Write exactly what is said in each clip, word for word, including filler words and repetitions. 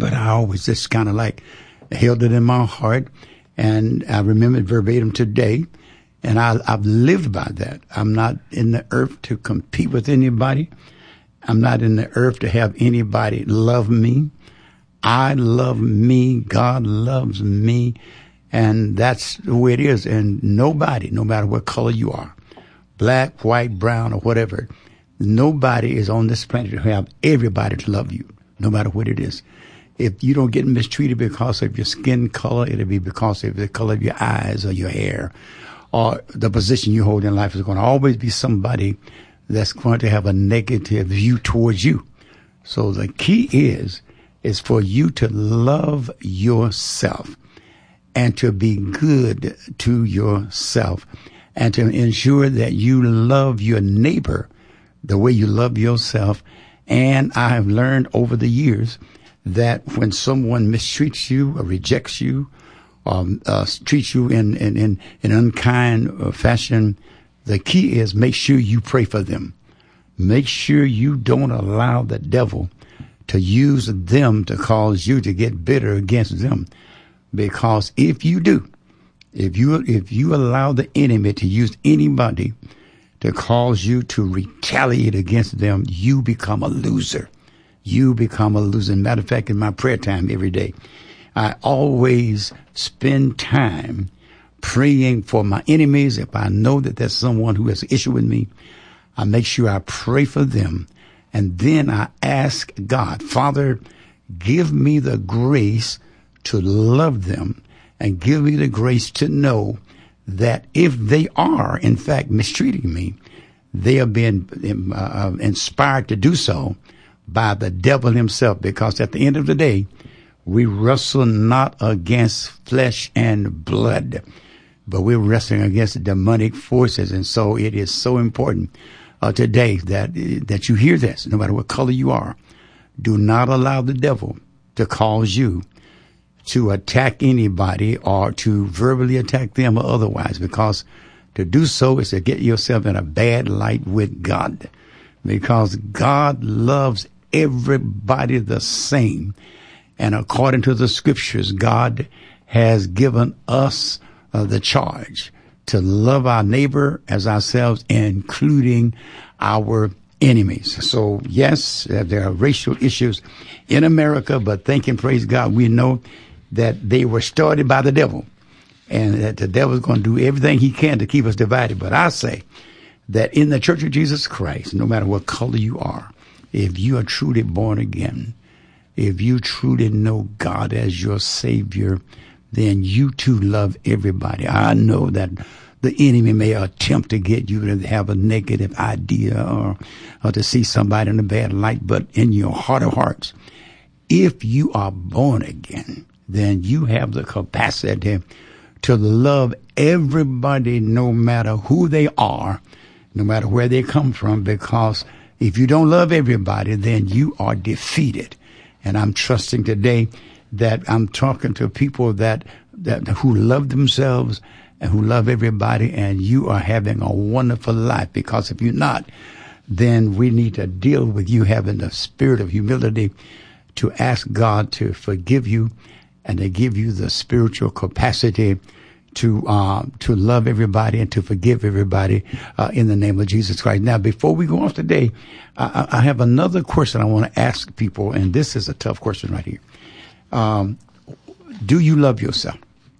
but I always just kind of like held it in my heart. And I remember it verbatim today. And I, I've lived by that. I'm not in the earth to compete with anybody. I'm not in the earth to have anybody love me. I love me. God loves me. And that's the way it is. And nobody, no matter what color you are, black, white, brown, or whatever, nobody is on this planet to have everybody to love you, no matter what it is. If you don't get mistreated because of your skin color, it'll be because of the color of your eyes or your hair, or the position you hold in life. Is going to always be somebody that's going to have a negative view towards you. So the key is, is for you to love yourself and to be good to yourself and to ensure that you love your neighbor the way you love yourself. And I have learned over the years that when someone mistreats you or rejects you, Um, uh, treat you in, in, in, in unkind uh, fashion, the key is make sure you pray for them. Make sure you don't allow the devil to use them to cause you to get bitter against them. Because if you do, if you, if you allow the enemy to use anybody to cause you to retaliate against them, you become a loser. You become a loser. Matter of fact, in my prayer time every day, I always spend time praying for my enemies. If I know that there's someone who has an issue with me, I make sure I pray for them. And then I ask God, Father, give me the grace to love them and give me the grace to know that if they are, in fact, mistreating me, they are being uh, inspired to do so by the devil himself. Because at the end of the day, we wrestle not against flesh and blood, but we're wrestling against demonic forces. And so it is so important uh, today that that you hear this, no matter what color you are. Do not allow the devil to cause you to attack anybody or to verbally attack them or otherwise, because to do so is to get yourself in a bad light with God, because God loves everybody the same. And according to the scriptures, God has given us uh, the charge to love our neighbor as ourselves, including our enemies. So, yes, there are racial issues in America, but thank and praise God, we know that they were started by the devil, and that the devil is going to do everything he can to keep us divided. But I say that in the Church of Jesus Christ, no matter what color you are, if you are truly born again, if you truly know God as your Savior, then you too love everybody. I know that the enemy may attempt to get you to have a negative idea or, or to see somebody in a bad light, but in your heart of hearts, if you are born again, then you have the capacity to love everybody, no matter who they are, no matter where they come from, because if you don't love everybody, then you are defeated. And I'm trusting today that I'm talking to people that, that who love themselves and who love everybody, and you are having a wonderful life. Because if you're not, then we need to deal with you having the spirit of humility to ask God to forgive you and to give you the spiritual capacity to uh, to love everybody and to forgive everybody uh, in the name of Jesus Christ. Now, before we go off today, I, I have another question I want to ask people, and this is a tough question right here. Um, do you love yourself?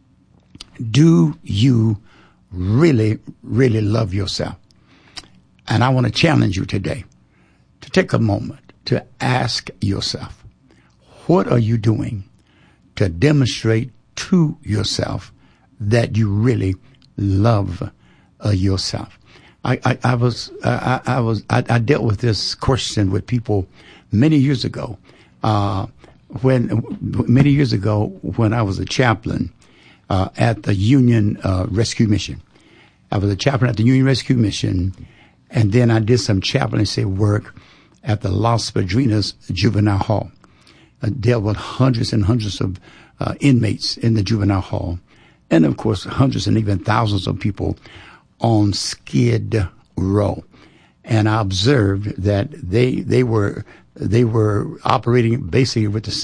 Do you really, really love yourself? And I want to challenge you today to take a moment to ask yourself, what are you doing to demonstrate to yourself that you really love uh, yourself? I, I, I was, I, I was, I, I dealt with this question with people many years ago. Uh, when many years ago, when I was a chaplain uh, at the Union uh, Rescue Mission, I was a chaplain at the Union Rescue Mission, and then I did some chaplaincy work at the Las Padrinas Juvenile Hall. I dealt with hundreds and hundreds of uh, inmates in the juvenile hall, and of course, hundreds and even thousands of people on Skid Row. And I observed that they they were they were operating basically with the